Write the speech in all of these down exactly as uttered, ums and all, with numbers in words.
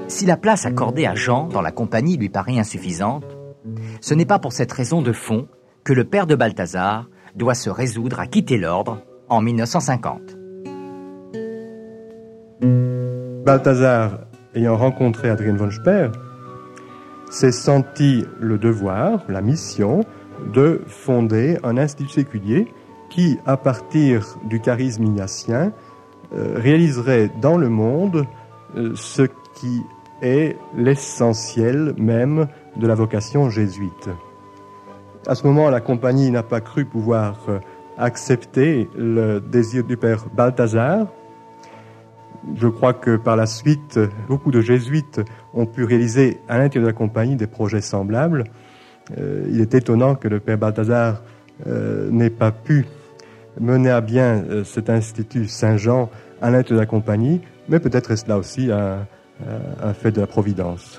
Si la place accordée à Jean dans la compagnie lui paraît insuffisante, ce n'est pas pour cette raison de fond que le père de Balthazar doit se résoudre à quitter l'ordre en mille neuf cent cinquante. Balthazar, ayant rencontré Adrien von Speer, s'est senti le devoir, la mission, de fonder un institut séculier qui, à partir du charisme ignatien, euh, réaliserait dans le monde euh, ce qui est l'essentiel même de la vocation jésuite. À ce moment, la compagnie n'a pas cru pouvoir euh, accepter le désir du père Balthazar. Je crois que par la suite, beaucoup de jésuites ont pu réaliser à l'intérieur de la compagnie des projets semblables. Euh, il est étonnant que le père Balthazar euh, n'ait pas pu mener à bien euh, cet institut Saint-Jean à l'intérieur de la compagnie, mais peut-être est-ce là aussi un, un fait de la providence.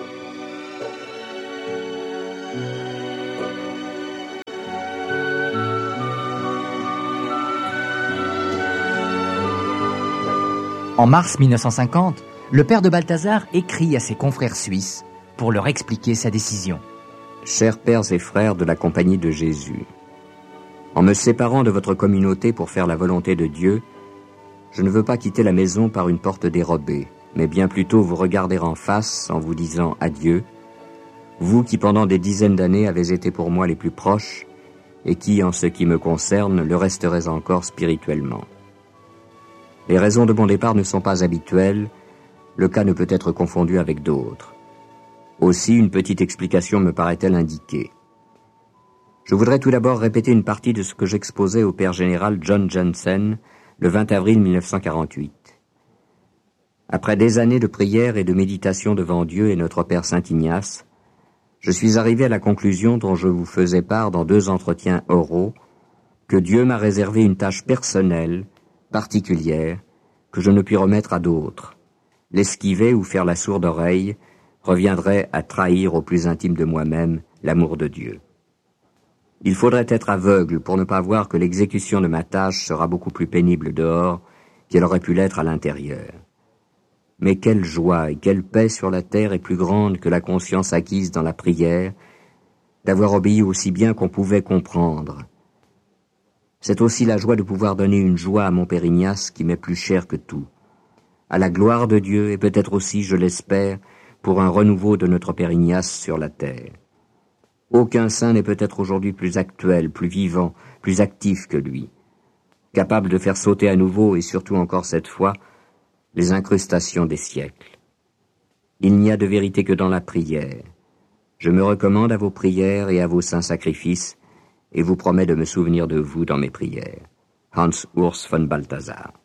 En mars mille neuf cent cinquante, le père de Balthazar écrit à ses confrères suisses pour leur expliquer sa décision. Chers pères et frères de la Compagnie de Jésus, en me séparant de votre communauté pour faire la volonté de Dieu, je ne veux pas quitter la maison par une porte dérobée, mais bien plutôt vous regarder en face en vous disant adieu, vous qui pendant des dizaines d'années avez été pour moi les plus proches et qui, en ce qui me concerne, le resterez encore spirituellement. Les raisons de mon départ ne sont pas habituelles, le cas ne peut être confondu avec d'autres. Aussi, une petite explication me paraît-elle indiquée. Je voudrais tout d'abord répéter une partie de ce que j'exposais au père général John Jensen le vingt avril mille neuf cent quarante-huit. Après des années de prière et de méditation devant Dieu et notre Père Saint-Ignace, je suis arrivé à la conclusion dont je vous faisais part dans deux entretiens oraux, que Dieu m'a réservé une tâche personnelle, particulière, que je ne puis remettre à d'autres. L'esquiver ou faire la sourde oreille reviendrait à trahir au plus intime de moi-même l'amour de Dieu. Il faudrait être aveugle pour ne pas voir que l'exécution de ma tâche sera beaucoup plus pénible dehors qu'elle aurait pu l'être à l'intérieur. Mais quelle joie et quelle paix sur la terre est plus grande que la conscience acquise dans la prière, d'avoir obéi aussi bien qu'on pouvait comprendre. C'est aussi la joie de pouvoir donner une joie à mon père Ignace qui m'est plus cher que tout. À la gloire de Dieu et peut-être aussi, je l'espère, pour un renouveau de notre père Ignace sur la terre. Aucun saint n'est peut-être aujourd'hui plus actuel, plus vivant, plus actif que lui, capable de faire sauter à nouveau et surtout encore cette fois les incrustations des siècles. Il n'y a de vérité que dans la prière. Je me recommande à vos prières et à vos saints sacrifices et vous promets de me souvenir de vous dans mes prières. Hans Urs von Balthazar.